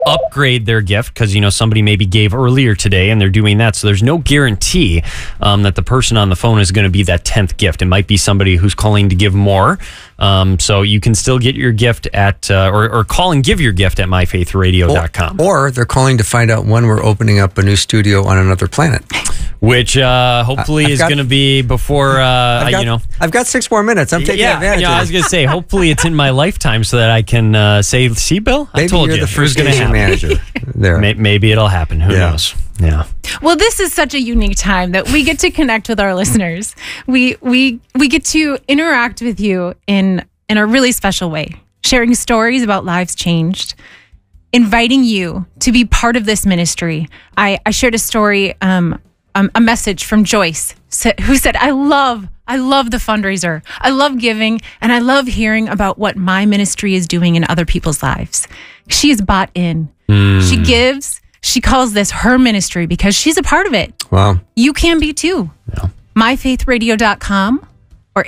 upgrade their gift because, somebody maybe gave earlier today and they're doing that. So there's no guarantee that the person on the phone is going to be that 10th gift. It might be somebody who's calling to give more. So you can still get your gift at, or call and give your gift at myfaithradio.com. Or they're calling to find out when we're opening up a new studio on another planet. Which hopefully is going to be before, I've got 6 more minutes. I'm taking advantage of it. I was going to say, hopefully it's in my lifetime so that I can say, see, Bill, I told you. Maybe you're the first station manager there. Maybe it'll happen. Who knows? Yeah. Well, this is such a unique time that we get to connect with our listeners. We get to interact with you in a really special way, sharing stories about lives changed, inviting you to be part of this ministry. I shared a story, a message from Joyce who said, I love the fundraiser. I love giving, and I love hearing about what my ministry is doing in other people's lives. She is bought in. She gives. She calls this her ministry because she's a part of it. Wow. You can be too. Yeah. myfaithradio.com or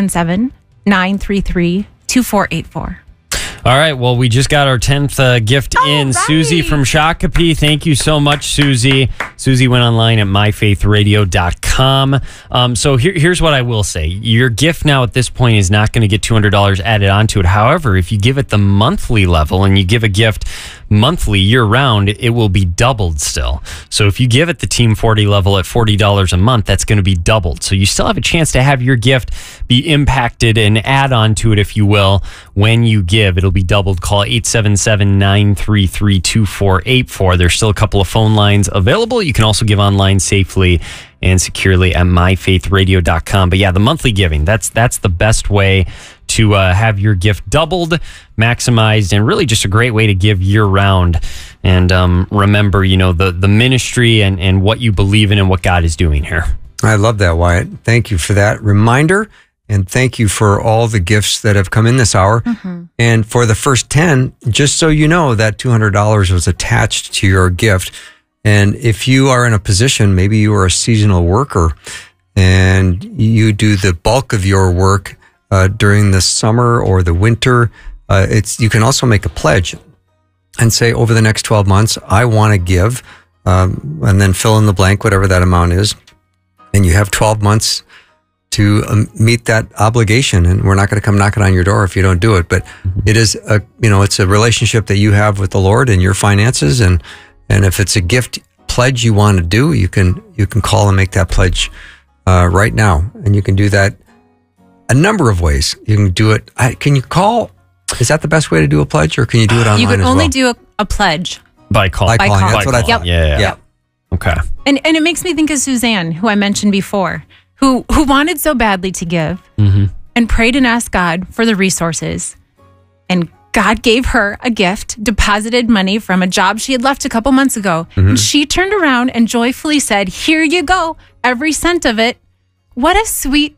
877-933-2484. All right. Well, we just got our 10th gift in. Right. Susie from Shakopee. Thank you so much, Susie. Susie went online at myfaithradio.com. So here's what I will say. Your gift now at this point is not going to get $200 added onto it. However, if you give it the monthly level and you give a gift monthly year round, it will be doubled still. So if you give it the Team 40 level at $40 a month, that's going to be doubled. So you still have a chance to have your gift be impacted and add on to it, if you will, when you give. It'll be doubled. Call 877-933-2484. There's still a couple of phone lines available. You can also give online safely and securely at myfaithradio.com. But yeah, the monthly giving, that's the best way to have your gift doubled, maximized, and really just a great way to give year round. And remember, the ministry and what you believe in and what God is doing here. I love that, Wyatt. Thank you for that reminder. And thank you for all the gifts that have come in this hour. Mm-hmm. And for the first 10, just so you know, that $200 was attached to your gift. And if you are in a position, maybe you are a seasonal worker and you do the bulk of your work during the summer or the winter, you can also make a pledge and say, over the next 12 months, I want to give, and then fill in the blank, whatever that amount is. And you have 12 months to meet that obligation. And we're not going to come knocking on your door if you don't do it. But it is it's a relationship that you have with the Lord and your finances. And if it's a gift pledge you want to do, you can call and make that pledge right now. And you can do that a number of ways. You can do it. Can you call? Is that the best way to do a pledge, or can you do it online? You can as only well? do a pledge by calling. By calling. That's what I thought. Yeah. Okay. And it makes me think of Suzanne, who I mentioned before, who wanted so badly to give and prayed and asked God for the resources. And God gave her a gift, deposited money from a job she had left a couple months ago. And she turned around and joyfully said, here you go, every cent of it. What a sweet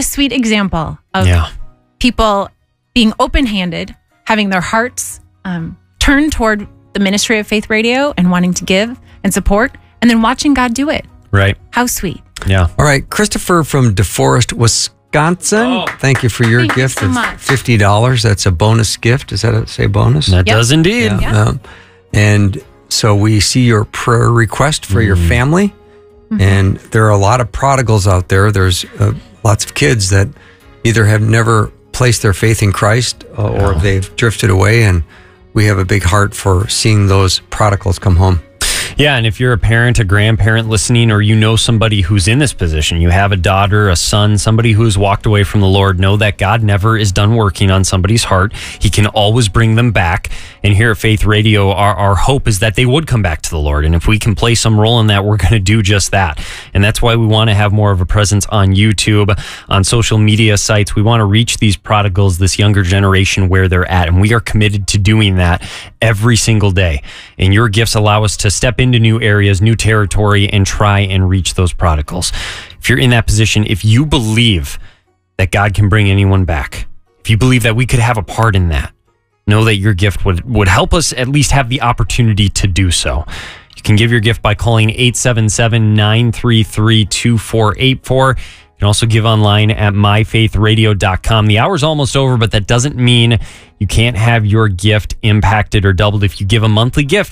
example of people being open-handed, having their hearts turned toward the ministry of Faith Radio and wanting to give and support, and then watching God do it. Right. How sweet. Yeah. All right. Christopher from DeForest, Wisconsin. Oh. Thank you for your gift of $50. That's a bonus gift. Does that say bonus? That does indeed. Yeah. And so we see your prayer request for your family. And there are a lot of prodigals out there. There's lots of kids that either have never placed their faith in Christ or they've drifted away. And we have a big heart for seeing those prodigals come home. Yeah, and if you're a parent, a grandparent listening, or you know somebody who's in this position, you have a daughter, a son, somebody who's walked away from the Lord, know that God never is done working on somebody's heart. He can always bring them back. And here at Faith Radio, our hope is that they would come back to the Lord. And if we can play some role in that, we're going to do just that. And that's why we want to have more of a presence on YouTube, on social media sites. We want to reach these prodigals, this younger generation, where they're at. And we are committed to doing that every single day. And your gifts allow us to step into new areas, new territory, and try and reach those prodigals. If you're in that position, if you believe that God can bring anyone back, if you believe that we could have a part in that, know that your gift would help us at least have the opportunity to do so. You can give your gift by calling 877-933-2484. You can can also give online at myfaithradio.com. The hour's almost over, but that doesn't mean you can't have your gift impacted or doubled. If you give a monthly gift,